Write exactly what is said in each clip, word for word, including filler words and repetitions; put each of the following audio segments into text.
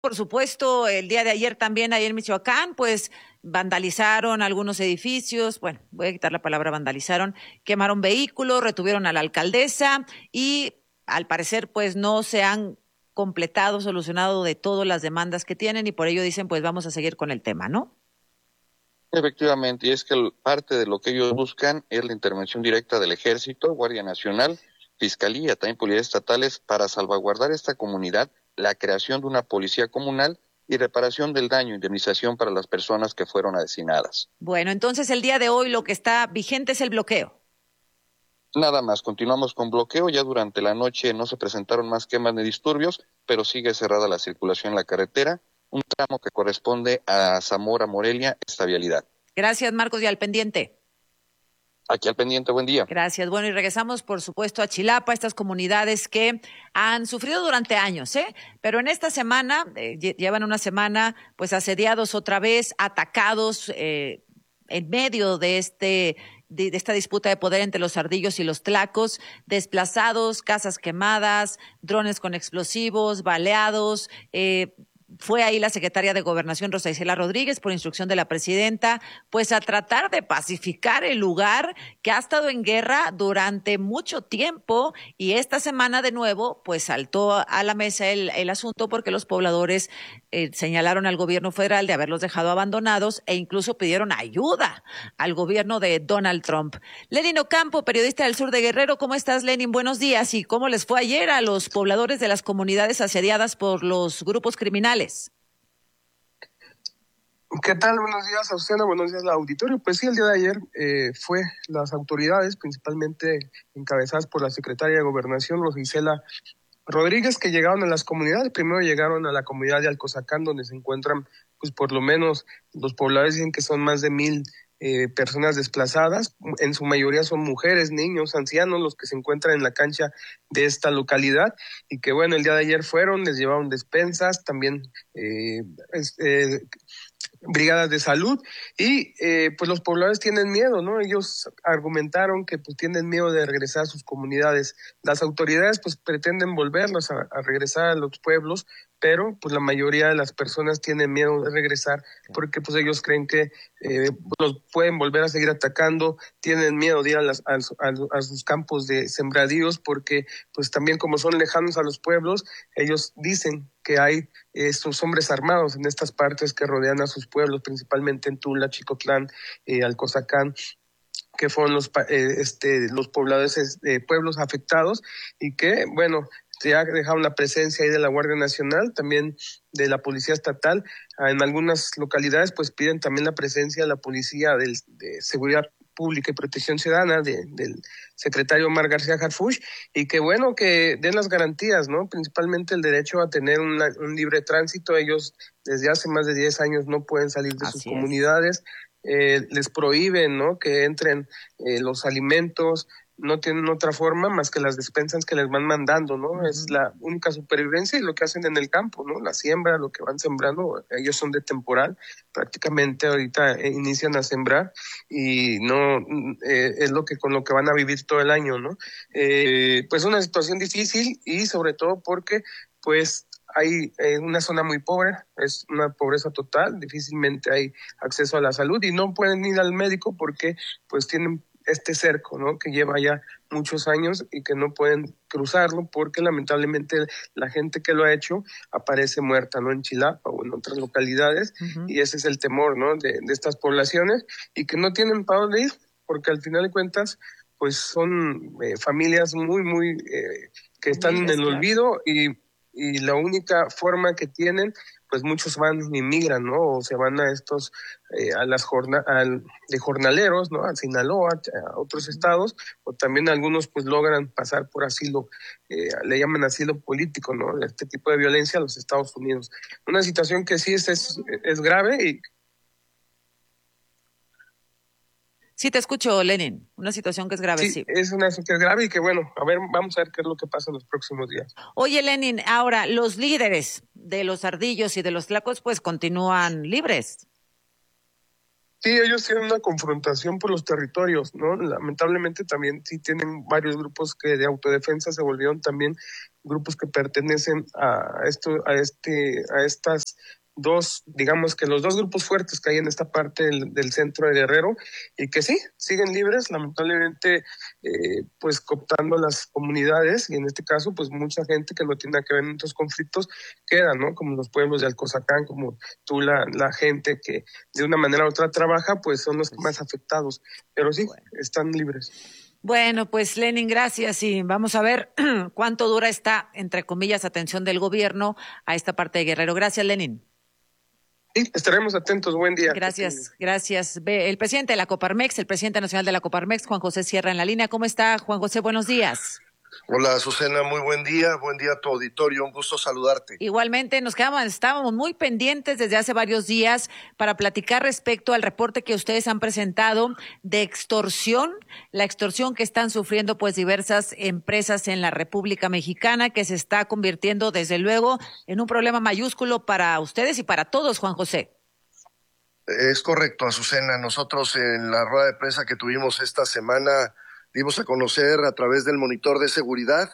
Por supuesto, el día de ayer también ahí en Michoacán, pues vandalizaron algunos edificios, bueno, voy a quitar la palabra vandalizaron, quemaron vehículos, retuvieron a la alcaldesa y al parecer pues no se han completado, solucionado de todas las demandas que tienen y por ello dicen pues vamos a seguir con el tema, ¿no? Efectivamente, y es que el- parte de lo que ellos buscan es la intervención directa del Ejército, Guardia Nacional, Fiscalía, también policías estatales, para salvaguardar esta comunidad, la creación de una policía comunal y reparación del daño, indemnización para las personas que fueron asesinadas. Bueno, entonces el día de hoy lo que está vigente es el bloqueo. Nada más, continuamos con bloqueo, ya durante la noche no se presentaron más quemas ni disturbios, pero sigue cerrada la circulación en la carretera, un tramo que corresponde a Zamora, Morelia, esta vialidad. Gracias, Marcos, y al pendiente. Aquí al pendiente, buen día. Gracias. Bueno, y regresamos, por supuesto, a Chilapa, estas comunidades que han sufrido durante años, ¿eh? Pero en esta semana, eh, llevan una semana, pues asediados otra vez, atacados eh, en medio de este de, de esta disputa de poder entre los ardillos y los tlacos, desplazados, casas quemadas, drones con explosivos, baleados, eh, fue ahí la secretaria de Gobernación, Rosa Isela Rodríguez, por instrucción de la presidenta, pues a tratar de pacificar el lugar que ha estado en guerra durante mucho tiempo y esta semana de nuevo, pues saltó a la mesa el, el asunto porque los pobladores eh, señalaron al gobierno federal de haberlos dejado abandonados e incluso pidieron ayuda al gobierno de Donald Trump. Lenin Ocampo, periodista del sur de Guerrero, ¿cómo estás, Lenin? Buenos días. ¿Y cómo les fue ayer a los pobladores de las comunidades asediadas por los grupos criminales? ¿Qué tal? Buenos días, Azucena, buenos días al auditorio. Pues sí, el día de ayer eh, fue las autoridades, principalmente encabezadas por la secretaria de Gobernación, Rosa Isela Rodríguez, que llegaron a las comunidades. Primero llegaron a la comunidad de Alcozacán, donde se encuentran, pues por lo menos, los pobladores dicen que son más de mil eh, personas desplazadas. En su mayoría son mujeres, niños, ancianos, los que se encuentran en la cancha de esta localidad. Y que bueno, el día de ayer fueron, les llevaron despensas, también eh, eh, brigadas de salud y eh, pues los pobladores tienen miedo, ¿no? Ellos argumentaron que pues tienen miedo de regresar a sus comunidades. Las autoridades pues pretenden volverlos a, a regresar a los pueblos, pero pues la mayoría de las personas tienen miedo de regresar porque pues ellos creen que eh, los pueden volver a seguir atacando, tienen miedo de ir a, las, a, a, a sus campos de sembradíos porque pues también como son lejanos a los pueblos, ellos dicen que hay estos hombres armados en estas partes que rodean a sus pueblos, principalmente en Tula, Chicotlán, eh, Alcozacán, que fueron los eh, este los pobladores eh, pueblos afectados y que bueno ya dejaron la presencia ahí de la Guardia Nacional, también de la Policía Estatal. En algunas localidades pues piden también la presencia de la Policía del, de Seguridad Pública y Protección Ciudadana de, del secretario Omar García Harfuch, y que bueno, que den las garantías, ¿no? Principalmente el derecho a tener una, un libre tránsito. Ellos desde hace más de diez años no pueden salir de Así sus es. comunidades, eh, les prohíben, ¿no? Que entren eh, los alimentos, no tienen otra forma más que las despensas que les van mandando, ¿no? Uh-huh. Es la única supervivencia y lo que hacen en el campo, ¿no? La siembra, lo que van sembrando, ellos son de temporal, prácticamente ahorita eh, inician a sembrar y no eh, es lo que con lo que van a vivir todo el año, ¿no? Eh, pues una situación difícil y sobre todo porque pues hay eh, una zona muy pobre, es una pobreza total, difícilmente hay acceso a la salud y no pueden ir al médico porque pues tienen este cerco, ¿no? Que lleva ya muchos años y que no pueden cruzarlo porque lamentablemente la gente que lo ha hecho aparece muerta, ¿no? En Chilapa o en otras localidades. Uh-huh. Y ese es el temor, ¿no? De, de estas poblaciones y que no tienen para dónde ir porque al final de cuentas pues son eh, familias muy, muy eh, que están en el olvido y, y la única forma que tienen pues muchos van y migran, ¿no? O se van a estos, eh, a las jornadas, de jornaleros, ¿no? A Sinaloa, a otros estados, o también algunos pues logran pasar por asilo, eh, le llaman asilo político, ¿no? Este tipo de violencia a los Estados Unidos. Una situación que sí es, es, es grave y... Sí, te escucho, Lenin. Una situación que es grave, sí. Sí, es una situación que es grave y que, bueno, a ver, vamos a ver qué es lo que pasa en los próximos días. Oye, Lenin, ahora, los líderes de los ardillos y de los tlacos, pues, continúan libres. Sí, ellos tienen una confrontación por los territorios, ¿no? Lamentablemente también sí tienen varios grupos que de autodefensa se volvieron también grupos que pertenecen a esto, a este, a estas dos, digamos que los dos grupos fuertes que hay en esta parte del, del centro de Guerrero, y que sí, siguen libres, lamentablemente, eh, pues cooptando las comunidades, y en este caso, pues mucha gente que no tiene nada que ver en estos conflictos queda, ¿no? Como los pueblos de Alcozacán, como tú, la, la gente que de una manera u otra trabaja, pues son los más afectados, pero sí, Bueno. están libres. Bueno, pues Lenin, gracias y vamos a ver cuánto dura esta, entre comillas, atención del gobierno a esta parte de Guerrero. Gracias, Lenin. Sí, estaremos atentos. Buen día. Gracias, gracias. El presidente de la Coparmex, el presidente nacional de la Coparmex, Juan José Sierra en la línea. ¿Cómo está, Juan José? Buenos días. Hola, Azucena, muy buen día. Buen día a tu auditorio. Un gusto saludarte. Igualmente, nos quedamos, estábamos muy pendientes desde hace varios días para platicar respecto al reporte que ustedes han presentado de extorsión, la extorsión que están sufriendo pues diversas empresas en la República Mexicana, que se está convirtiendo desde luego en un problema mayúsculo para ustedes y para todos, Juan José. Es correcto, Azucena. Nosotros en la rueda de prensa que tuvimos esta semana dimos a conocer a través del monitor de seguridad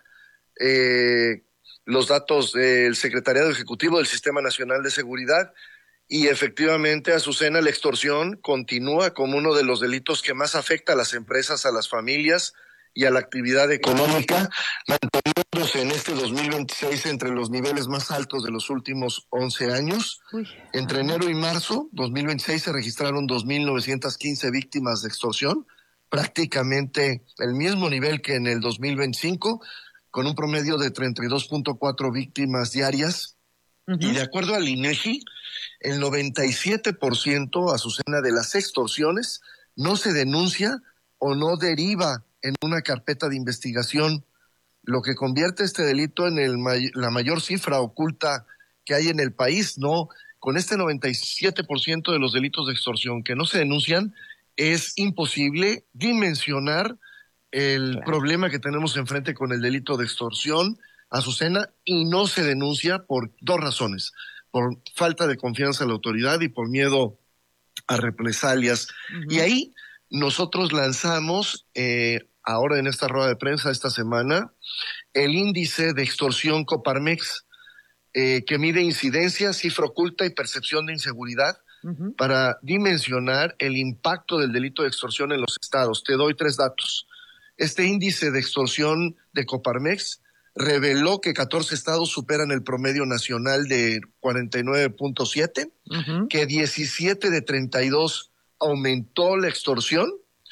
eh, los datos del Secretariado Ejecutivo del Sistema Nacional de Seguridad y efectivamente, Azucena, la extorsión continúa como uno de los delitos que más afecta a las empresas, a las familias y a la actividad económica, manteniéndose en este dos mil veintiséis entre los niveles más altos de los últimos once años. Uy. Entre enero y marzo dos mil veintiséis se registraron dos mil novecientas quince víctimas de extorsión, prácticamente el mismo nivel que en el dos mil veinticinco, con un promedio de treinta y dos punto cuatro víctimas diarias. Uh-huh. Y de acuerdo al INEGI, el noventa y siete por ciento, Azucena, de las extorsiones no se denuncia o no deriva en una carpeta de investigación, lo que convierte este delito en el may- la mayor cifra oculta que hay en el país, ¿no? Con este noventa y siete por ciento de los delitos de extorsión que no se denuncian, es imposible dimensionar el claro. problema que tenemos enfrente con el delito de extorsión, Azucena, y no se denuncia por dos razones: por falta de confianza en la autoridad y por miedo a represalias. Uh-huh. Y ahí nosotros lanzamos, eh, ahora en esta rueda de prensa esta semana, el índice de extorsión Coparmex, eh, que mide incidencia, cifra oculta y percepción de inseguridad, uh-huh, para dimensionar el impacto del delito de extorsión en los estados. Te doy tres datos. Este índice de extorsión de Coparmex reveló que catorce estados superan el promedio nacional de cuarenta y nueve punto siete, uh-huh, que diecisiete de treinta y dos aumentó la extorsión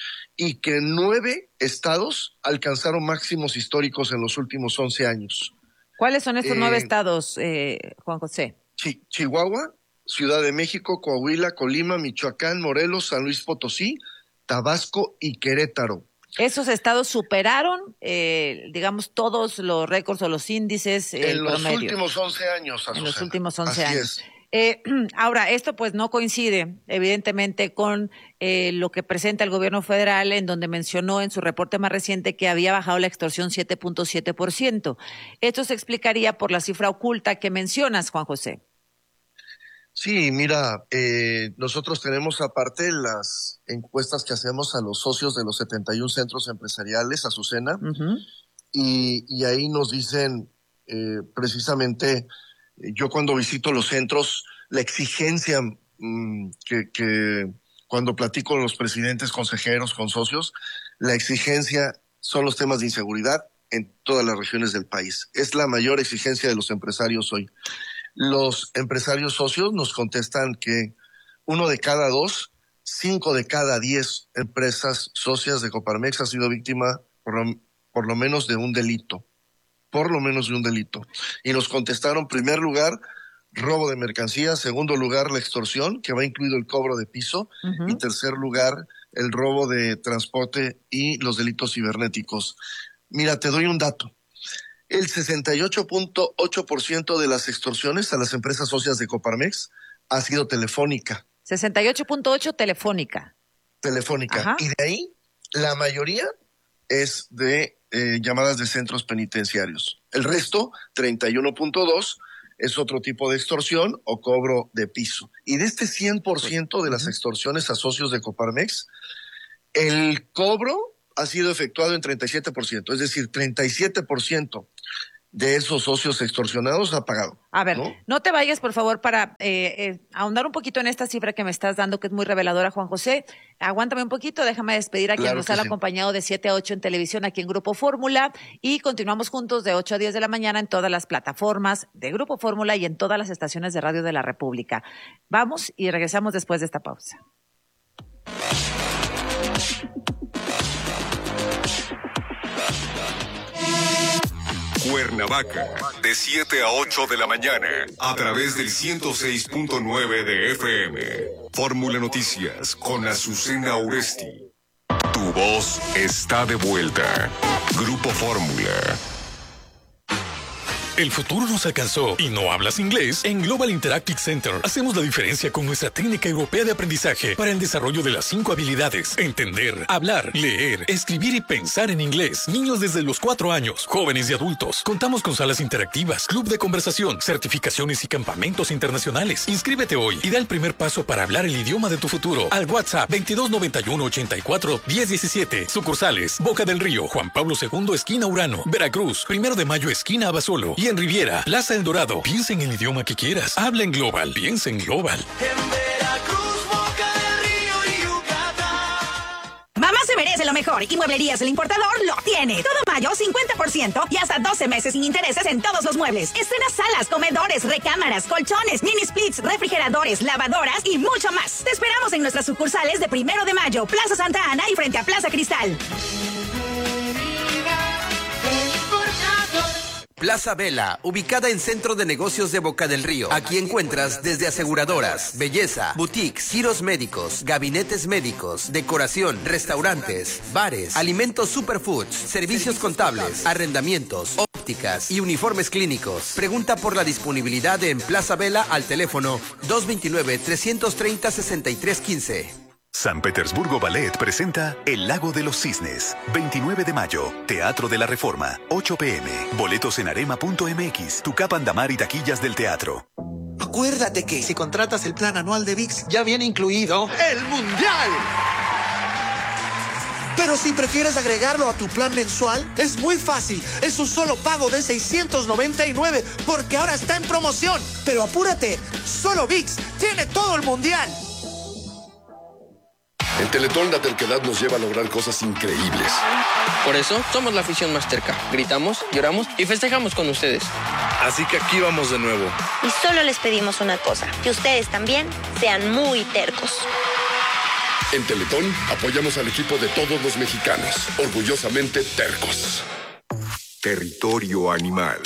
y que nueve estados alcanzaron máximos históricos en los últimos once años. ¿Cuáles son estos eh, nueve estados, eh, Juan José? Chi- Chihuahua, Ciudad de México, Coahuila, Colima, Michoacán, Morelos, San Luis Potosí, Tabasco y Querétaro. ¿Esos estados superaron, eh, digamos, todos los récords o los índices eh, en los promedio? últimos once años, Azucena. En los últimos once Así años. Es. Eh, ahora, esto pues no coincide, evidentemente, con eh, lo que presenta el gobierno federal, en donde mencionó en su reporte más reciente que había bajado la extorsión siete punto siete por ciento. Esto se explicaría por la cifra oculta que mencionas, Juan José. Sí, mira, eh, nosotros tenemos aparte las encuestas que hacemos a los socios de los setenta y un centros empresariales, Azucena, uh-huh, y, y ahí nos dicen eh, precisamente, yo cuando visito los centros, la exigencia mmm, que, que cuando platico con los presidentes, consejeros, con socios, la exigencia son los temas de inseguridad en todas las regiones del país. Es la mayor exigencia de los empresarios hoy. Los empresarios socios nos contestan que uno de cada dos, cinco de cada diez empresas socias de Coparmex ha sido víctima por lo, por lo menos de un delito, por lo menos de un delito. Y nos contestaron, primer lugar, robo de mercancías, segundo lugar, la extorsión, que va incluido el cobro de piso, uh-huh, y tercer lugar, el robo de transporte y los delitos cibernéticos. Mira, te doy un dato. El sesenta y ocho punto ocho por ciento de las extorsiones a las empresas socias de Coparmex ha sido telefónica. sesenta y ocho punto ocho telefónica. Telefónica. Ajá. Y de ahí, la mayoría es de eh, llamadas de centros penitenciarios. El resto, treinta y uno punto dos, es otro tipo de extorsión o cobro de piso. Y de este cien por ciento de las extorsiones a socios de Coparmex, el cobro ha sido efectuado en treinta y siete por ciento, es decir, treinta y siete por ciento de esos socios extorsionados ha pagado. A ver, ¿no? no te vayas, por favor, para eh, eh, ahondar un poquito en esta cifra que me estás dando, que es muy reveladora, Juan José. Aguántame un poquito, déjame despedir a quien Claro nos que ha sí. acompañado de siete a ocho en televisión aquí en Grupo Fórmula, y continuamos juntos de ocho a diez de la mañana en todas las plataformas de Grupo Fórmula y en todas las estaciones de radio de la República. Vamos y regresamos después de esta pausa. Cuernavaca, de siete a ocho de la mañana, a través del ciento seis punto nueve de F M. Fórmula Noticias con Azucena Oresti. Tu voz está de vuelta. Grupo Fórmula. El futuro nos alcanzó y no hablas inglés. En Global Interactive Center hacemos la diferencia con nuestra técnica europea de aprendizaje para el desarrollo de las cinco habilidades: entender, hablar, leer, escribir y pensar en inglés. Niños desde los cuatro años, jóvenes y adultos. Contamos con salas interactivas, club de conversación, certificaciones y campamentos internacionales. Inscríbete hoy y da el primer paso para hablar el idioma de tu futuro al WhatsApp veintidós noventa y uno ochenta y cuatro diez diecisiete. Sucursales: Boca del Río, Juan Pablo segundo, esquina Urano; Veracruz, Primero de Mayo, esquina Abasolo; y en Riviera, Plaza El Dorado. Piensa en el idioma que quieras. Habla en Global. Piensa en Global. En Veracruz, Boca del Río y Yucatán. Mamá se merece lo mejor y Mueblerías El Importador lo tiene. Todo mayo, cincuenta por ciento y hasta doce meses sin intereses en todos los muebles. Estrena salas, comedores, recámaras, colchones, mini splits, refrigeradores, lavadoras y mucho más. Te esperamos en nuestras sucursales de Primero de Mayo, Plaza Santa Ana y frente a Plaza Cristal. Plaza Vela, ubicada en Centro de Negocios de Boca del Río. Aquí encuentras desde aseguradoras, belleza, boutiques, giros médicos, gabinetes médicos, decoración, restaurantes, bares, alimentos superfoods, servicios contables, arrendamientos, ópticas y uniformes clínicos. Pregunta por la disponibilidad en Plaza Vela al teléfono dos veintinueve, trescientos treinta, sesenta y tres quince. San Petersburgo Ballet presenta El Lago de los Cisnes, veintinueve de mayo, Teatro de la Reforma, ocho p m Boletos en arema punto m x, Tucap Andamar y taquillas del teatro. Acuérdate que si contratas el plan anual de V I X, ya viene incluido el Mundial. Pero si prefieres agregarlo a tu plan mensual, es muy fácil. Es un solo pago de seiscientos noventa y nueve, porque ahora está en promoción. Pero apúrate, solo V I X tiene todo el Mundial. En Teletón la terquedad nos lleva a lograr cosas increíbles. Por eso somos la afición más terca. Gritamos, lloramos y festejamos con ustedes. Así que aquí vamos de nuevo. Y solo les pedimos una cosa, que ustedes también sean muy tercos. En Teletón apoyamos al equipo de todos los mexicanos, orgullosamente tercos. Territorio animal.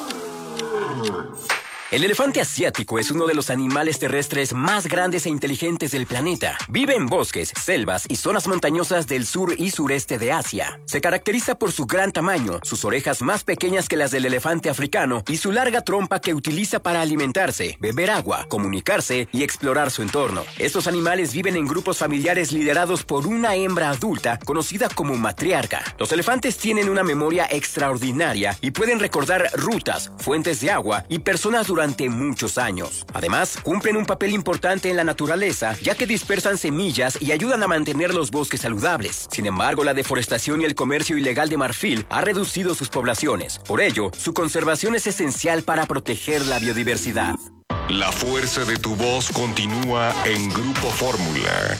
El elefante asiático es uno de los animales terrestres más grandes e inteligentes del planeta. Vive en bosques, selvas y zonas montañosas del sur y sureste de Asia. Se caracteriza por su gran tamaño, sus orejas más pequeñas que las del elefante africano y su larga trompa que utiliza para alimentarse, beber agua, comunicarse y explorar su entorno. Estos animales viven en grupos familiares liderados por una hembra adulta conocida como matriarca. Los elefantes tienen una memoria extraordinaria y pueden recordar rutas, fuentes de agua y personas durante durante muchos años. Además, cumplen un papel importante en la naturaleza, ya que dispersan semillas y ayudan a mantener los bosques saludables. Sin embargo, la deforestación y el comercio ilegal de marfil ha reducido sus poblaciones. Por ello, su conservación es esencial para proteger la biodiversidad. La fuerza de tu voz continúa en Grupo Fórmula.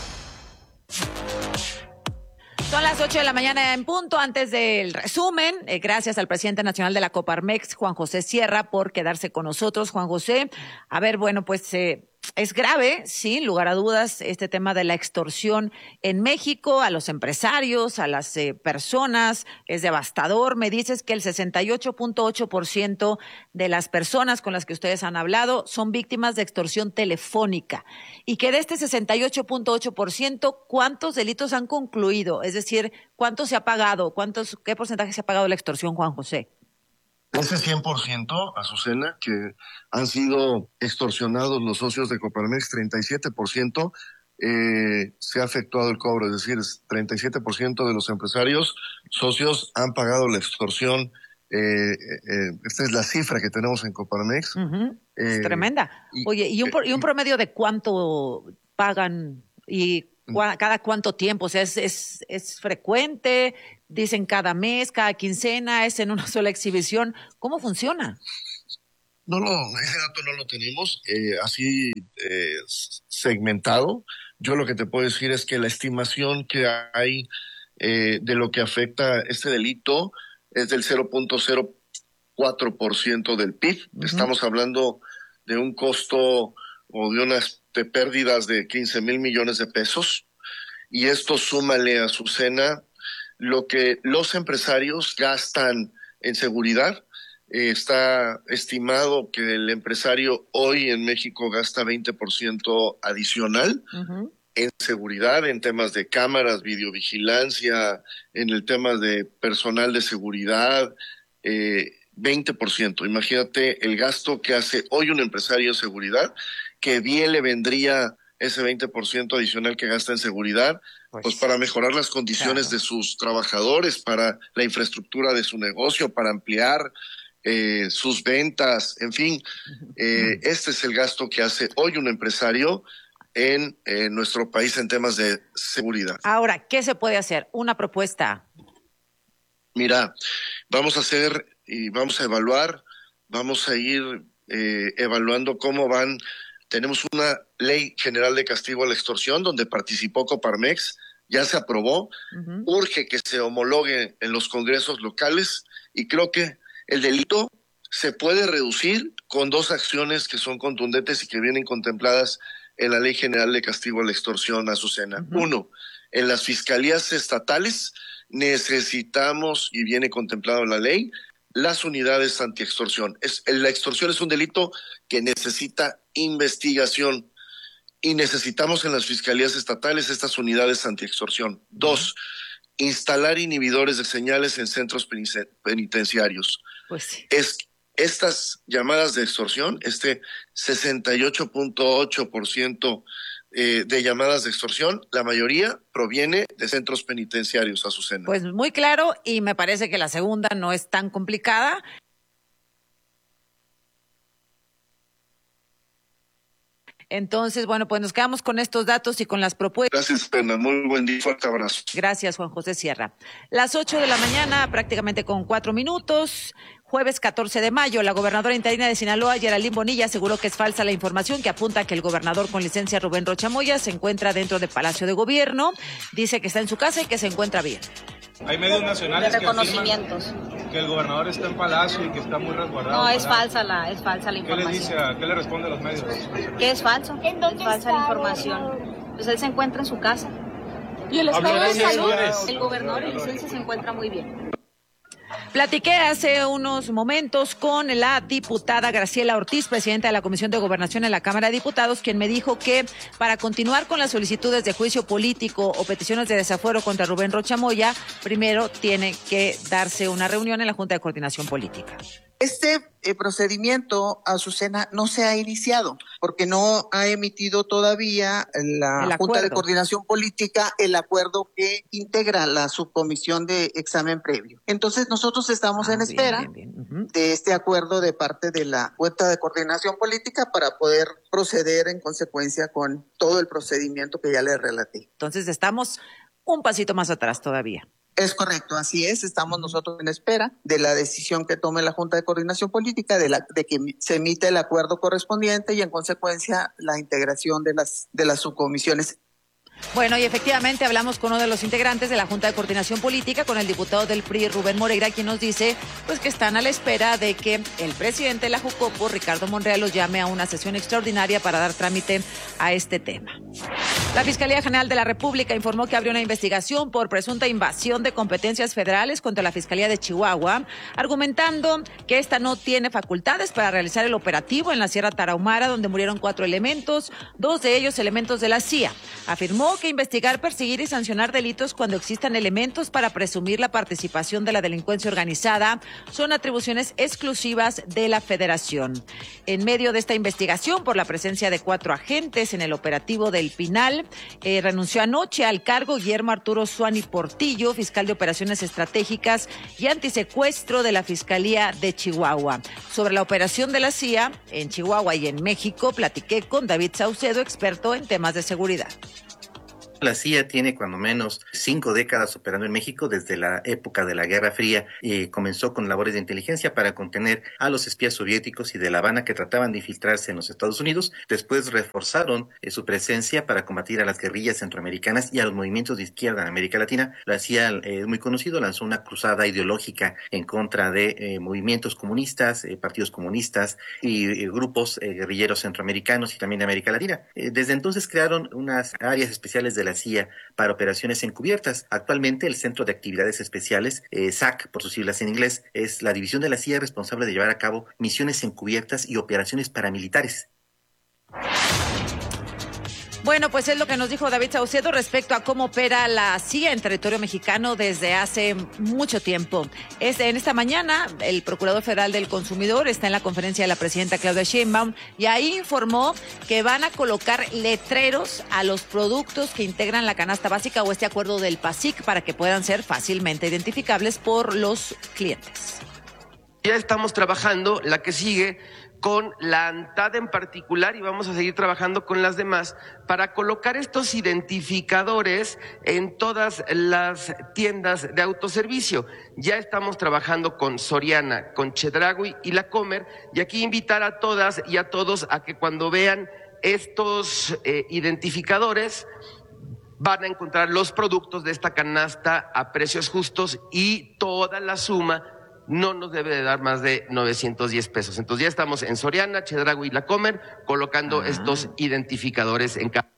Son las ocho de la mañana en punto. Antes del resumen, eh, gracias al presidente nacional de la Coparmex, Juan José Sierra, por quedarse con nosotros. Juan José, a ver, bueno, pues eh, es grave, sin lugar a dudas, este tema de la extorsión en México a los empresarios, a las eh, personas. Es devastador. Me dices que el sesenta y ocho punto ocho por ciento de las personas con las que ustedes han hablado son víctimas de extorsión telefónica, y que de este sesenta y ocho punto ocho por ciento, ¿cuántos delitos han concluido? Es decir, ¿cuánto se ha pagado? ¿Cuántos, qué porcentaje se ha pagado la extorsión, Juan José? Ese cien por ciento, Azucena, que han sido extorsionados los socios de Coparmex, treinta y siete por ciento eh, se ha efectuado el cobro, es decir, treinta y siete por ciento de los empresarios socios han pagado la extorsión. Eh, eh, esta es la cifra que tenemos en Coparmex. Uh-huh. Es Eh, tremenda. Oye, ¿y un, por- y un promedio de cuánto pagan y cua- cada cuánto tiempo? O sea, ¿es, es, es frecuente? ¿Dicen cada mes, cada quincena? ¿Es en una sola exhibición? ¿Cómo funciona? No, no, ese dato no lo tenemos eh, así eh, segmentado. Yo lo que te puedo decir es que la estimación que hay eh, de lo que afecta este delito es del cero punto cero cuatro por ciento del P I B. Uh-huh. Estamos hablando de un costo o de unas de pérdidas de quince mil millones de pesos. Y esto súmale a Azucena lo que los empresarios gastan en seguridad. Eh, está estimado que el empresario hoy en México gasta veinte por ciento adicional uh-huh. en seguridad, en temas de cámaras, videovigilancia, en el tema de personal de seguridad, eh, veinte por ciento. Imagínate el gasto que hace hoy un empresario en seguridad, que bien le vendría ese veinte por ciento adicional que gasta en seguridad, pues, pues para mejorar las condiciones claro. de sus trabajadores, para la infraestructura de su negocio, para ampliar Eh, sus ventas, en fin, eh, este es el gasto que hace hoy un empresario en eh, nuestro país en temas de seguridad. Ahora, ¿qué se puede hacer? Una propuesta. Mira, vamos a hacer y vamos a evaluar, vamos a ir eh, evaluando cómo van. Tenemos una ley general de castigo a la extorsión donde participó Coparmex, ya se aprobó, uh-huh. urge que se homologue en los congresos locales y creo que el delito se puede reducir con dos acciones que son contundentes y que vienen contempladas en la Ley General de Castigo a la Extorsión, Azucena. Uh-huh. Uno, en las fiscalías estatales necesitamos, y viene contemplado en la ley, las unidades antiextorsión. Es, la extorsión es un delito que necesita investigación y necesitamos en las fiscalías estatales estas unidades antiextorsión. Uh-huh. Dos, instalar inhibidores de señales en centros penitenciarios. Pues sí. Es, estas llamadas de extorsión, este sesenta y ocho punto ocho por ciento eh, de llamadas de extorsión, la mayoría proviene de centros penitenciarios, Azucena. Pues muy claro, y me parece que la segunda no es tan complicada. Entonces, bueno, pues nos quedamos con estos datos y con las propuestas. Gracias, Pena. Muy buen día. Fuerte abrazo. Gracias, Juan José Sierra. Las ocho de la mañana, prácticamente con cuatro minutos. Jueves catorce de mayo, la gobernadora interina de Sinaloa, Geraldine Bonilla, aseguró que es falsa la información que apunta a que el gobernador con licencia Rubén Rocha Moya se encuentra dentro del Palacio de Gobierno. Dice que está en su casa y que se encuentra bien. Hay medios nacionales de reconocimientos que, que el gobernador está en Palacio y que está muy resguardado. No, es falsa la, es falsa la información. ¿Qué le dice, a, qué le responde a los medios? Que es falso, es falsa la información. Pues él se encuentra en su casa. ¿Y el estado de salud? El gobernador en licencia se encuentra muy bien. Platiqué hace unos momentos con la diputada Graciela Ortiz, presidenta de la Comisión de Gobernación en la Cámara de Diputados, quien me dijo que para continuar con las solicitudes de juicio político o peticiones de desafuero contra Rubén Rocha Moya, primero tiene que darse una reunión en la Junta de Coordinación Política. Este eh, procedimiento, Azucena, no se ha iniciado porque no ha emitido todavía la Junta de Coordinación Política el acuerdo que integra la subcomisión de examen previo. Entonces nosotros estamos ah, en espera bien, bien, bien. Uh-huh. de este acuerdo de parte de la Junta de Coordinación Política para poder proceder en consecuencia con todo el procedimiento que ya les relaté. Entonces estamos un pasito más atrás todavía. Es correcto, así es. Estamos nosotros en espera de la decisión que tome la Junta de Coordinación Política, de, la, de que se emite el acuerdo correspondiente y en consecuencia la integración de las, de las subcomisiones. Bueno, y efectivamente hablamos con uno de los integrantes de la Junta de Coordinación Política, con el diputado del P R I, Rubén Moreira, quien nos dice pues que están a la espera de que el presidente de la Jucopo, Ricardo Monreal, los llame a una sesión extraordinaria para dar trámite a este tema. La Fiscalía General de la República informó que abrió una investigación por presunta invasión de competencias federales contra la Fiscalía de Chihuahua, argumentando que esta no tiene facultades para realizar el operativo en la Sierra Tarahumara, donde murieron cuatro elementos, dos de ellos elementos de la C I A. Afirmó que investigar, perseguir y sancionar delitos cuando existan elementos para presumir la participación de la delincuencia organizada son atribuciones exclusivas de la Federación. En medio de esta investigación por la presencia de cuatro agentes en el operativo del Pinal, Nacional. Eh, renunció anoche al cargo Guillermo Arturo Suani Portillo, fiscal de Operaciones Estratégicas y Antisecuestro de la Fiscalía de Chihuahua. Sobre la operación de la C I A en Chihuahua y en México, platiqué con David Saucedo, experto en temas de seguridad. La C I A tiene cuando menos cinco décadas operando en México desde la época de la Guerra Fría. Eh, comenzó con labores de inteligencia para contener a los espías soviéticos y de La Habana que trataban de infiltrarse en los Estados Unidos. Después reforzaron eh, su presencia para combatir a las guerrillas centroamericanas y a los movimientos de izquierda en América Latina. La C I A, eh, muy conocido, lanzó una cruzada ideológica en contra de eh, movimientos comunistas, eh, partidos comunistas y eh, grupos eh, guerrilleros centroamericanos y también de América Latina. Eh, desde entonces crearon unas áreas especiales de la C I A para operaciones encubiertas. Actualmente el Centro de Actividades Especiales, eh, S A C por sus siglas en inglés, es la división de la C I A responsable de llevar a cabo misiones encubiertas y operaciones paramilitares. Bueno, pues es lo que nos dijo David Saucedo respecto a cómo opera la C I A en territorio mexicano desde hace mucho tiempo. Es, en esta mañana, el Procurador Federal del Consumidor está en la conferencia de la presidenta Claudia Sheinbaum y ahí informó que van a colocar letreros a los productos que integran la canasta básica o este acuerdo del PASIC para que puedan ser fácilmente identificables por los clientes. Ya estamos trabajando la que sigue con la ANTAD en particular y vamos a seguir trabajando con las demás para colocar estos identificadores en todas las tiendas de autoservicio. Ya estamos trabajando con Soriana, con Chedraui y La Comer, y aquí invitar a todas y a todos a que cuando vean estos eh, identificadores van a encontrar los productos de esta canasta a precios justos y toda la suma no nos debe de dar más de novecientos diez pesos. Entonces ya estamos en Soriana, Chedraui y La Comer colocando ah. estos identificadores en cada...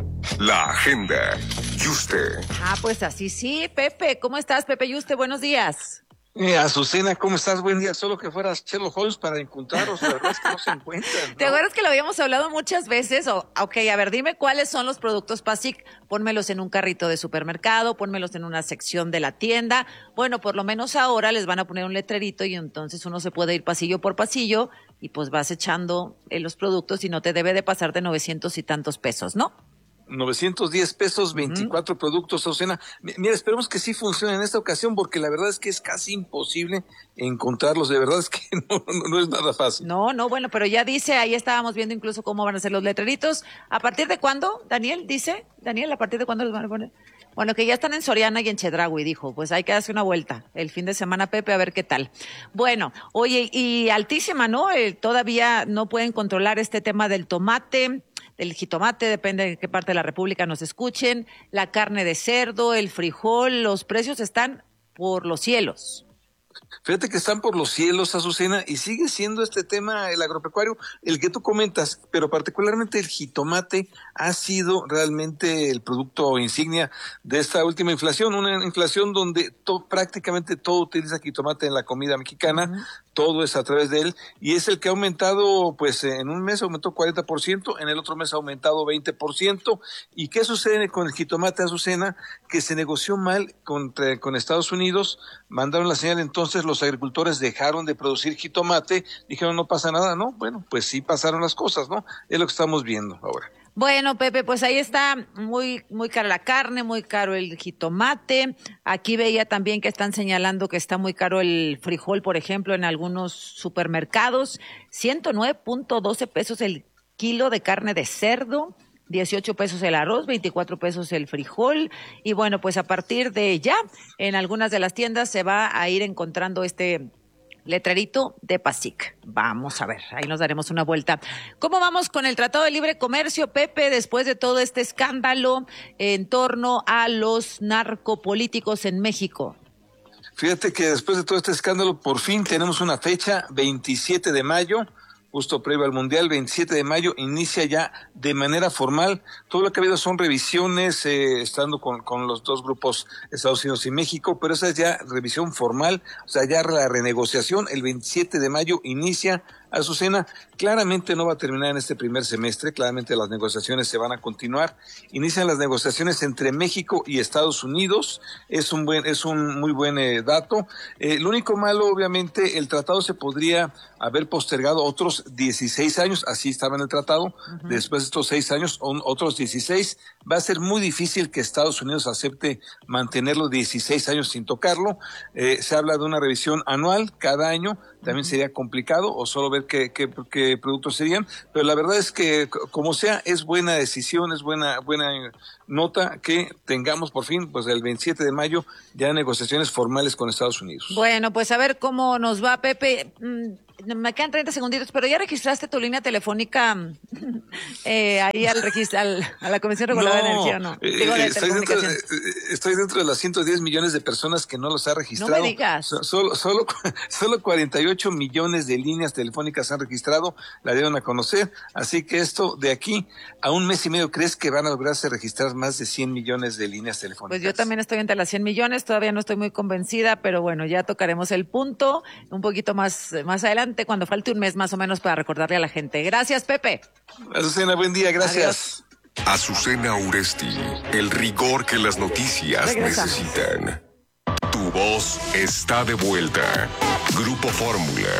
La agenda. Yuste. Ah, pues así sí. Pepe, ¿cómo estás, Pepe Yuste? Buenos días. Eh, Azucena, ¿cómo estás? Buen día. Solo que fueras Sherlock Holmes para encontrarlos, la verdad es que no se encuentran, ¿no? ¿Te acuerdas que lo habíamos hablado muchas veces? O, ok, a ver, dime cuáles son los productos PASIC. Pónmelos en un carrito de supermercado, pónmelos en una sección de la tienda. Bueno, por lo menos ahora les van a poner un letrerito y entonces uno se puede ir pasillo por pasillo y pues vas echando eh, los productos y no te debe de pasar de novecientos y tantos pesos, ¿no? novecientos diez pesos, veinticuatro uh-huh. productos, Azucena. Mira, esperemos que sí funcione en esta ocasión, porque la verdad es que es casi imposible encontrarlos. De verdad es que no, no, no es nada fácil. No, no, bueno, pero ya dice, ahí estábamos viendo incluso cómo van a ser los letreritos. ¿A partir de cuándo, Daniel? Dice, Daniel, ¿a partir de cuándo los van a poner? Bueno, que ya están en Soriana y en Chedraui, dijo. Pues hay que darse una vuelta el fin de semana, Pepe, a ver qué tal. Bueno, oye, y altísima, ¿no? Eh, todavía no pueden controlar este tema del tomate, del jitomate, depende de qué parte de la República nos escuchen, la carne de cerdo, el frijol, los precios están por los cielos. Fíjate que están por los cielos, Azucena, y sigue siendo este tema el agropecuario, el que tú comentas, pero particularmente el jitomate ha sido realmente el producto insignia de esta última inflación, una inflación donde to, prácticamente todo utiliza jitomate en la comida mexicana, uh-huh. todo es a través de él, y es el que ha aumentado, pues en un mes aumentó cuarenta por ciento, en el otro mes ha aumentado veinte por ciento, ¿y qué sucede con el jitomate, Azucena? Que se negoció mal contra, con Estados Unidos, mandaron la señal entonces, los agricultores dejaron de producir jitomate, dijeron no pasa nada, ¿no? Bueno, pues sí pasaron las cosas, ¿no? Es lo que estamos viendo ahora. Bueno, Pepe, pues ahí está muy muy cara la carne, muy caro el jitomate. Aquí veía también que están señalando que está muy caro el frijol, por ejemplo, en algunos supermercados. ciento nueve punto doce pesos el kilo de carne de cerdo. dieciocho pesos el arroz, veinticuatro pesos el frijol, y bueno, pues a partir de ya, en algunas de las tiendas se va a ir encontrando este letrerito de PASIC. Vamos a ver, ahí nos daremos una vuelta. ¿Cómo vamos con el Tratado de Libre Comercio, Pepe, después de todo este escándalo en torno a los narcopolíticos en México? Fíjate que después de todo este escándalo, por fin tenemos una fecha, veintisiete de mayo, justo previo al Mundial, veintisiete de mayo, inicia ya de manera formal. Todo lo que ha habido son revisiones, eh, estando con, con los dos grupos, Estados Unidos y México, pero esa es ya revisión formal, o sea, ya la renegociación, el veintisiete de mayo inicia Azucena, claramente no va a terminar en este primer semestre, claramente las negociaciones se van a continuar. Inician las negociaciones entre México y Estados Unidos, es un buen, es un muy buen eh, dato. Eh, lo único malo, obviamente, el tratado se podría haber postergado otros dieciséis años, así estaba en el tratado. Uh-huh. Después de estos seis años, un, otros dieciséis. Va a ser muy difícil que Estados Unidos acepte mantenerlo dieciséis años sin tocarlo. Eh, se habla de una revisión anual cada año. También sería complicado, o solo ver qué, qué, qué productos serían, pero la verdad es que, como sea, es buena decisión, es buena buena nota que tengamos por fin, pues el veintisiete de mayo, ya negociaciones formales con Estados Unidos. Bueno, pues a ver cómo nos va, Pepe. Me quedan treinta segunditos, pero ya registraste tu línea telefónica eh, ahí al registro, al, a la Comisión Reguladora no, de Energía, ¿no? Eh, Digo, de estoy, dentro de, estoy dentro de las ciento diez millones de personas que no los ha registrado. No me digas. So, solo, solo, solo cuarenta y ocho millones de líneas telefónicas han registrado, la dieron a conocer, así que esto de aquí a un mes y medio, ¿crees que van a lograrse registrar más de cien millones de líneas telefónicas? Pues yo también estoy entre las cien millones, todavía no estoy muy convencida, pero bueno, ya tocaremos el punto un poquito más, más adelante, cuando falte un mes más o menos para recordarle a la gente. Gracias, Pepe. Azucena, buen día, gracias. Adiós. Azucena Uresti, el rigor que las noticias Regresamos. necesitan. Tu voz está de vuelta. Grupo Fórmula.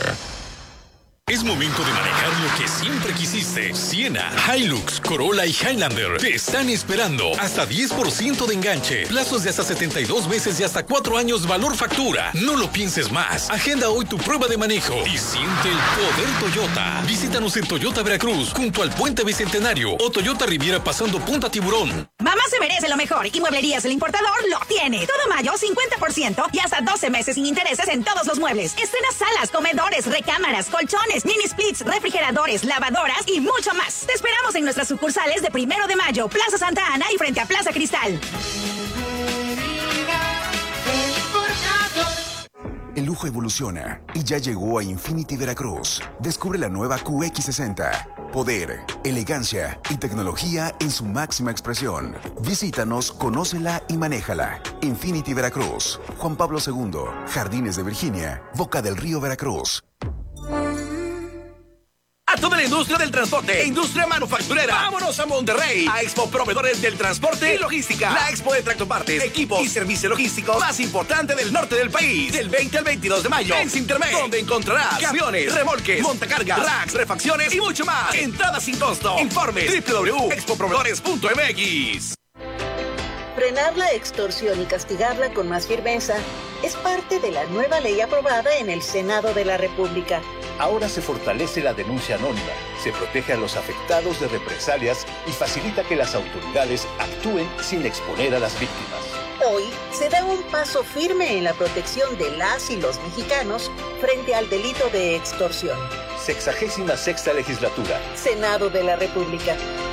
Es momento de manejar lo que siempre quisiste. Siena, Hilux, Corolla y Highlander te están esperando. Hasta diez por ciento de enganche. Plazos de hasta setenta y dos meses y hasta cuatro años valor factura. No lo pienses más. Agenda hoy tu prueba de manejo y siente el poder Toyota. Visítanos en Toyota Veracruz, junto al Puente Bicentenario, o Toyota Riviera pasando Punta Tiburón. Mamá se merece lo mejor y Mueblerías El Importador lo tiene. Todo mayo, cincuenta por ciento y hasta doce meses sin intereses en todos los muebles. Estrenas salas, comedores, recámaras, colchones, mini splits, refrigeradores, lavadoras y mucho más. Te esperamos en nuestras sucursales de Primero de Mayo, Plaza Santa Ana y frente a Plaza Cristal. El lujo evoluciona y ya llegó a Infinity Veracruz. Descubre la nueva Q X sesenta. Poder, elegancia y tecnología en su máxima expresión. Visítanos, conócela y manéjala. Infinity Veracruz. Juan Pablo segundo, Jardines de Virginia, Boca del Río, Veracruz. A toda la industria del transporte e industria manufacturera. Vámonos a Monterrey, a Expo Proveedores del Transporte y Logística. La expo de tractopartes, equipos y servicios logísticos más importante del norte del país. Del veinte al veintidós de mayo en Cintermed, donde encontrarás camiones, remolques, montacargas, racks, refacciones y mucho más. Entrada sin costo. Informes doble u doble u doble u punto expo proveedores punto m x. Frenar la extorsión y castigarla con más firmeza es parte de la nueva ley aprobada en el Senado de la República. Ahora se fortalece la denuncia anónima, se protege a los afectados de represalias y facilita que las autoridades actúen sin exponer a las víctimas. Hoy se da un paso firme en la protección de las y los mexicanos frente al delito de extorsión. Sexagésima sexta legislatura. Senado de la República.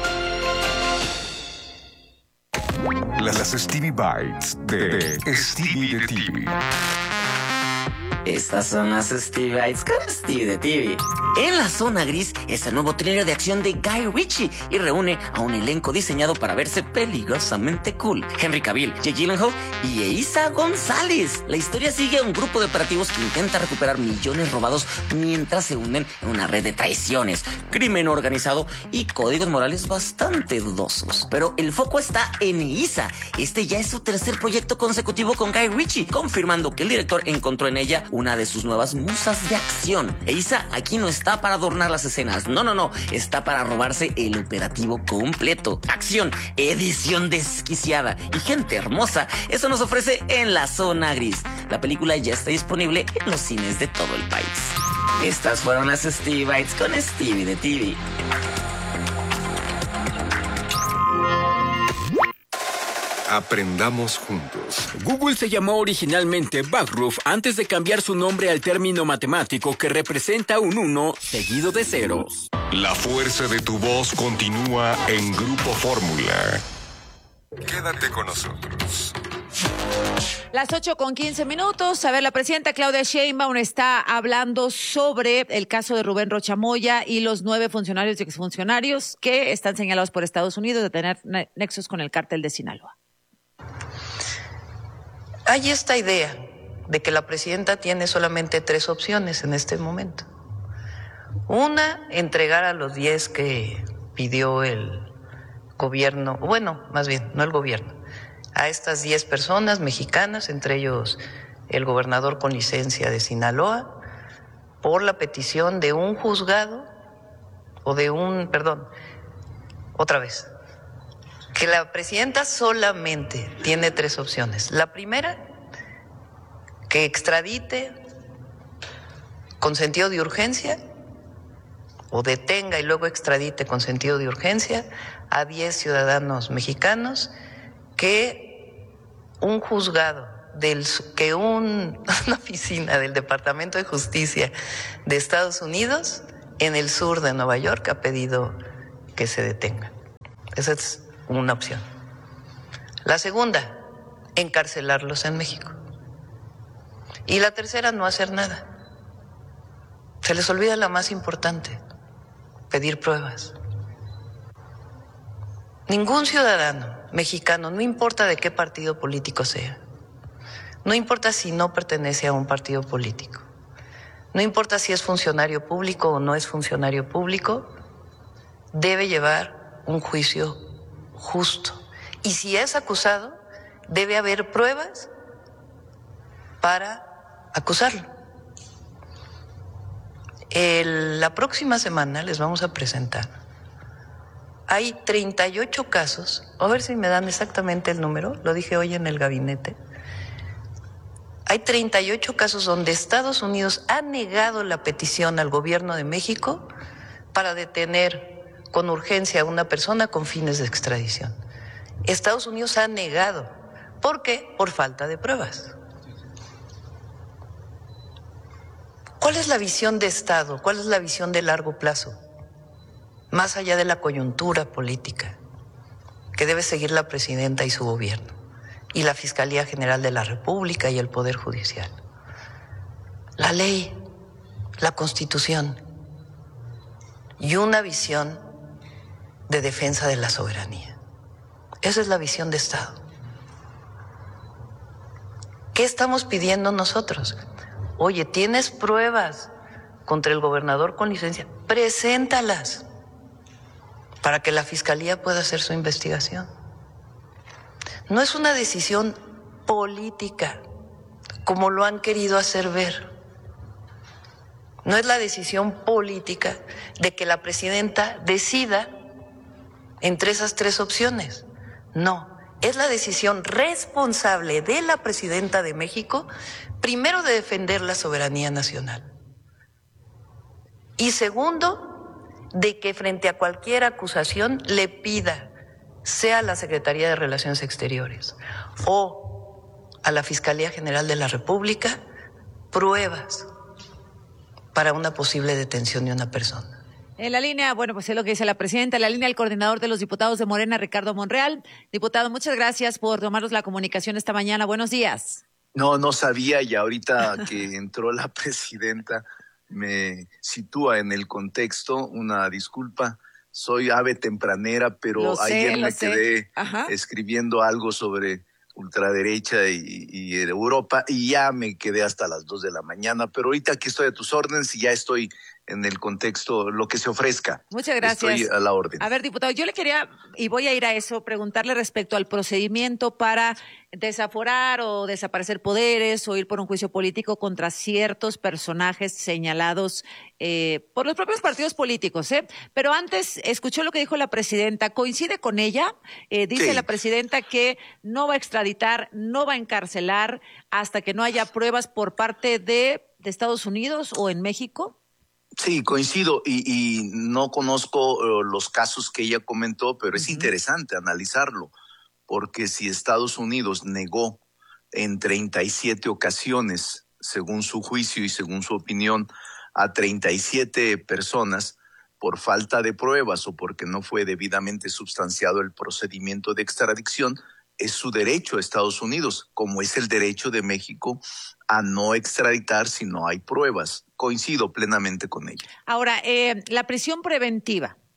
Las Stevie Bites de, de Stevie de T V. Estas son las Stevie Bites con Stevie de T V. En la zona gris es el nuevo thriller de acción de Guy Ritchie y reúne a un elenco diseñado para verse peligrosamente cool. Henry Cavill, Jake Gyllenhaal y Eiza González. La historia sigue a un grupo de operativos que intenta recuperar millones robados mientras se hunden en una red de traiciones, crimen organizado y códigos morales bastante dudosos. Pero el foco está en Eiza. Este ya es su tercer proyecto consecutivo con Guy Ritchie, confirmando que el director encontró en ella una de sus nuevas musas de acción. Eiza aquí no está para adornar las escenas, no, no, no, está para robarse el operativo completo. Acción, edición desquiciada y gente hermosa, eso nos ofrece En la Zona Gris. La película ya está disponible en los cines de todo el país. Estas fueron las Stevie Bites con Stevie de T V. Aprendamos juntos. Google se llamó originalmente Backroof antes de cambiar su nombre al término matemático que representa un uno seguido de ceros. La fuerza de tu voz continúa en Grupo Fórmula. Quédate con nosotros. Las ocho con quince minutos. A ver, la presidenta Claudia Sheinbaum está hablando sobre el caso de Rubén Rocha Moya y los nueve funcionarios y exfuncionarios que están señalados por Estados Unidos de tener nexos con el cártel de Sinaloa. Hay esta idea de que la presidenta tiene solamente tres opciones en este momento. Una, entregar a los diez que pidió el gobierno, bueno, más bien, no el gobierno, a estas diez personas mexicanas, entre ellos el gobernador con licencia de Sinaloa, por la petición de un juzgado o de un, perdón, otra vez, que la presidenta solamente tiene tres opciones. La primera, que extradite con sentido de urgencia o detenga y luego extradite con sentido de urgencia a diez ciudadanos mexicanos que un juzgado, del, que un, una oficina del Departamento de Justicia de Estados Unidos en el sur de Nueva York ha pedido que se detengan. Esa es una opción. La segunda, encarcelarlos en México. Y la tercera, no hacer nada. Se les olvida la más importante, pedir pruebas. Ningún ciudadano mexicano, no importa de qué partido político sea, no importa si no pertenece a un partido político, no importa si es funcionario público o no es funcionario público, debe llevar un juicio justo. Y si es acusado, debe haber pruebas para acusarlo. El, la próxima semana les vamos a presentar. Hay treinta y ocho casos, a ver si me dan exactamente el número, lo dije hoy en el gabinete. Hay treinta y ocho casos donde Estados Unidos ha negado la petición al gobierno de México para detener con urgencia a una persona con fines de extradición. Estados Unidos ha negado. ¿Por qué? Por falta de pruebas. ¿Cuál es la visión de Estado? ¿Cuál es la visión de largo plazo? Más allá de la coyuntura política que debe seguir la presidenta y su gobierno, y la Fiscalía General de la República y el Poder Judicial. La ley, la Constitución y una visión de defensa de la soberanía. Esa es la visión de Estado. ¿Qué estamos pidiendo nosotros? Oye, ¿tienes pruebas contra el gobernador con licencia? Preséntalas para que la Fiscalía pueda hacer su investigación. No es una decisión política, como lo han querido hacer ver. No es la decisión política de que la presidenta decida entre esas tres opciones. No, es la decisión responsable de la presidenta de México, primero de defender la soberanía nacional. Y segundo, de que frente a cualquier acusación le pida, sea a la Secretaría de Relaciones Exteriores o a la Fiscalía General de la República, pruebas para una posible detención de una persona. En la línea, bueno, pues es lo que dice la presidenta, en la línea el coordinador de los diputados de Morena, Ricardo Monreal. Diputado, muchas gracias por tomarnos la comunicación esta mañana. Buenos días. No, no sabía, y ahorita que entró la presidenta me sitúa en el contexto. Una disculpa, soy ave tempranera, pero Lo sé, ayer lo me sé. quedé Ajá. escribiendo algo sobre ultraderecha y, y Europa, y ya me quedé hasta las dos de la mañana, pero ahorita aquí estoy a tus órdenes y ya estoy en el contexto, lo que se ofrezca. Muchas gracias. Estoy a la orden. A ver, diputado, yo le quería, y voy a ir a eso, preguntarle respecto al procedimiento para desaforar o desaparecer poderes o ir por un juicio político contra ciertos personajes señalados eh, por los propios partidos políticos, ¿eh? Pero antes, escuchó lo que dijo la presidenta, ¿coincide con ella? Eh, dice Sí. la presidenta que no va a extraditar, no va a encarcelar hasta que no haya pruebas por parte de, de Estados Unidos o en México. Sí, coincido, y, y no conozco uh, los casos que ella comentó, pero es interesante analizarlo, porque si Estados Unidos negó en treinta y siete ocasiones, según su juicio y según su opinión, a treinta y siete personas por falta de pruebas o porque no fue debidamente substanciado el procedimiento de extradición, es su derecho a Estados Unidos, como es el derecho de México a no extraditar si no hay pruebas. Coincido plenamente con ella. Ahora, eh, la prisión preventiva,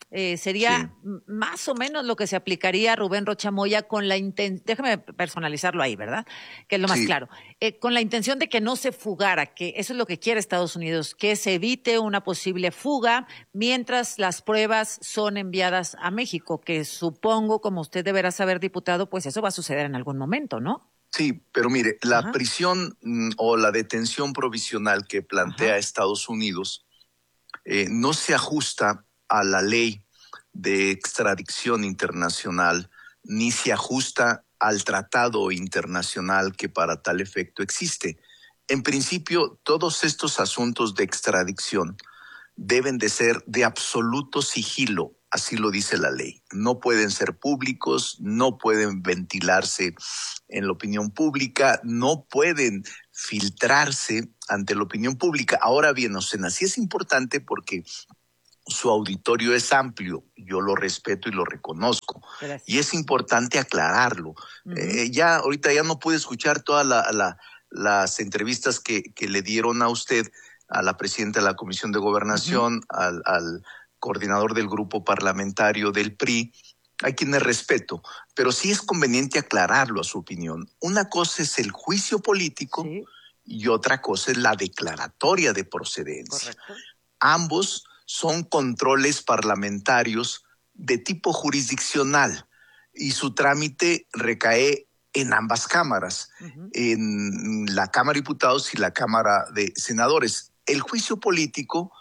Eh, sería sí. más o menos lo que se aplicaría a Rubén Rocha Moya con la intención, déjame personalizarlo ahí, ¿verdad? Que es lo más sí. claro. Eh, con la intención de que no se fugara, que eso es lo que quiere Estados Unidos, que se evite una posible fuga mientras las pruebas son enviadas a México, que supongo, como usted deberá saber, diputado, pues eso va a suceder en algún momento, ¿no? Sí, pero mire, la Ajá. prisión mm, o la detención provisional que plantea Ajá. Estados Unidos eh, no se ajusta a la ley de extradición internacional, ni se ajusta al tratado internacional que para tal efecto existe. En principio, todos estos asuntos de extradición deben de ser de absoluto sigilo, así lo dice la ley. No pueden ser públicos, no pueden ventilarse en la opinión pública, no pueden filtrarse ante la opinión pública. Ahora bien, Ocena, sí es importante porque su auditorio es amplio, yo lo respeto y lo reconozco. Gracias. Y es importante aclararlo. Uh-huh. Eh, ya ahorita ya no pude escuchar todas la, la, las entrevistas que, que le dieron a usted, a la presidenta de la Comisión de Gobernación, uh-huh. al, al coordinador del grupo parlamentario del P R I, a quienes respeto, pero sí es conveniente aclararlo a su opinión. Una cosa es el juicio político sí. y otra cosa es la declaratoria de procedencia. Correcto. Ambos son controles parlamentarios de tipo jurisdiccional y su trámite recae en ambas cámaras, uh-huh. en la Cámara de Diputados y la Cámara de Senadores. El juicio político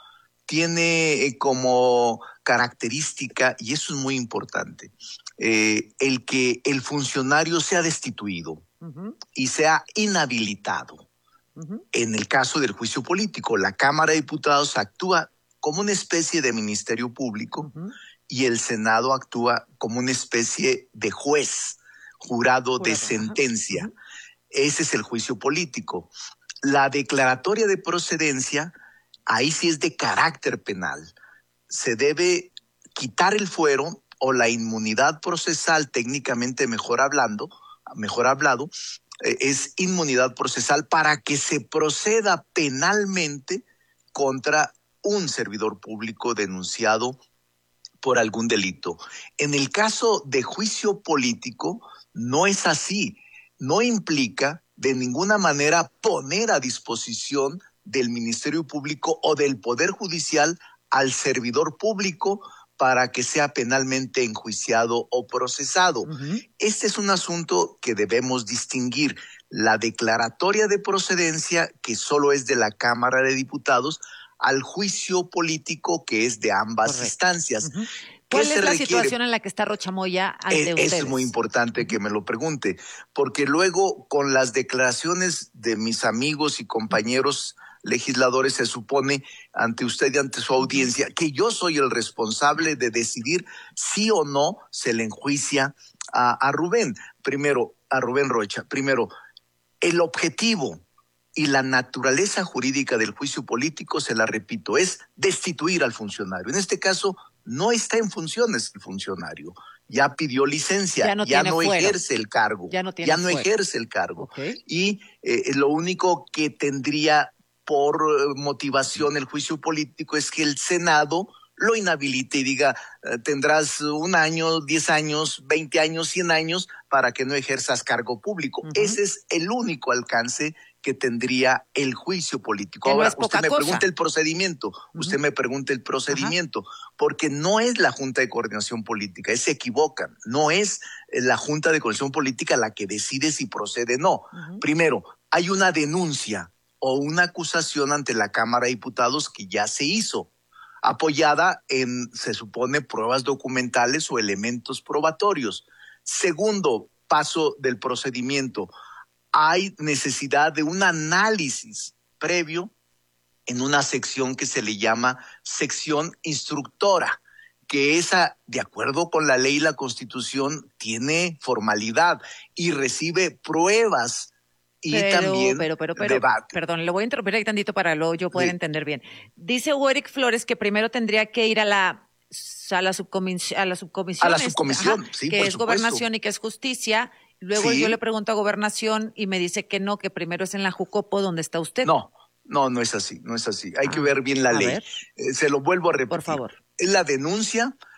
tiene como característica, y eso es muy importante, eh, el que el funcionario sea destituido uh-huh. y sea inhabilitado. Uh-huh. En el caso del juicio político, la Cámara de Diputados actúa como una especie de ministerio público uh-huh. y el Senado actúa como una especie de juez, jurado, jurado. de sentencia. Uh-huh. Ese es el juicio político. La declaratoria de procedencia, ahí sí es de carácter penal. Se debe quitar el fuero o la inmunidad procesal, técnicamente mejor hablando, mejor hablado, eh, es inmunidad procesal para que se proceda penalmente contra un servidor público denunciado por algún delito. En el caso de juicio político, no es así. No implica de ninguna manera poner a disposición del Ministerio Público o del Poder Judicial al servidor público para que sea penalmente enjuiciado o procesado. Uh-huh. Este es un asunto que debemos distinguir. La declaratoria de procedencia, que solo es de la Cámara de Diputados, al juicio político, que es de ambas Correcto. instancias. Uh-huh. ¿Cuál es la requiere? situación en la que está Rocha Moya ante es, ustedes? Es muy importante que me lo pregunte, porque luego con las declaraciones de mis amigos y compañeros legisladores se supone ante usted y ante su audiencia que yo soy el responsable de decidir si o no se le enjuicia a, a Rubén. Primero, a Rubén Rocha. Primero, el objetivo y la naturaleza jurídica del juicio político, se la repito, es destituir al funcionario. En este caso, no está en funciones el funcionario. Ya pidió licencia, ya no, ya no ejerce el cargo. Ya no, tiene ya no ejerce el cargo. Okay. Y eh, lo único que tendría por motivación el juicio político es que el Senado lo inhabilite y diga, eh, tendrás un año, diez años, veinte años, cien años para que no ejerzas cargo público. Uh-huh. Ese es el único alcance que tendría el juicio político. Ahora, no usted me cosa. pregunta el procedimiento, uh-huh. usted me pregunta el procedimiento, uh-huh. porque no es la Junta de Coordinación Política, se equivocan, no es la Junta de Coordinación Política la que decide si procede o no. Uh-huh. Primero, hay una denuncia o una acusación ante la Cámara de Diputados que ya se hizo, apoyada en, se supone, pruebas documentales o elementos probatorios. Segundo paso del procedimiento, hay necesidad de un análisis previo en una sección que se le llama sección instructora, que esa, de acuerdo con la ley y la Constitución, tiene formalidad y recibe pruebas y pero, también pero, pero, pero, debate. Perdón, le voy a interrumpir ahí tantito para luego yo poder sí. entender bien. Dice Eric Flores que primero tendría que ir a la, a la, subcomis, a la subcomisión. A la subcomisión, ajá, sí, que por es supuesto. Gobernación y que es Justicia. Luego sí. yo le pregunto a Gobernación y me dice que no, que primero es en la Jucopo donde está usted. No, no, no es así, no es así. Hay ah, que ver bien la ley. Eh, se lo vuelvo a repetir. Por favor. Es la denuncia,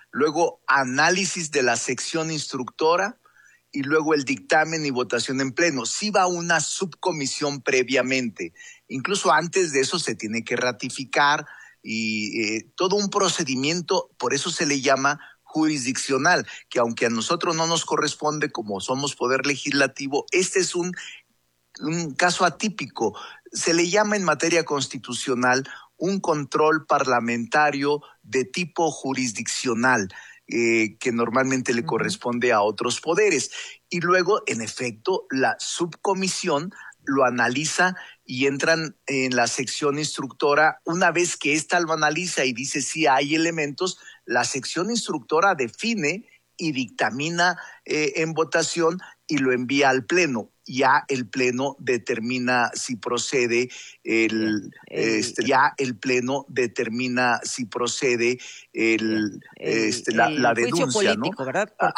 luego análisis de la sección instructora y luego el dictamen y votación en pleno. Sí va una subcomisión previamente. Incluso antes de eso se tiene que ratificar y eh, todo un procedimiento, por eso se le llama jurisdiccional, que aunque a nosotros no nos corresponde como somos poder legislativo, este es un, un caso atípico. Se le llama en materia constitucional un control parlamentario de tipo jurisdiccional, eh, que normalmente le uh-huh. corresponde a otros poderes. Y luego, en efecto, la subcomisión lo analiza y entran en la sección instructora. Una vez que ésta lo analiza y dice si hay elementos, la sección instructora define y dictamina eh, en votación y lo envía al Pleno. Ya el Pleno determina si procede el, el este, ya el Pleno determina si procede el, el, este, la, el la juicio denuncia, político, ¿no? ¿verdad? Porque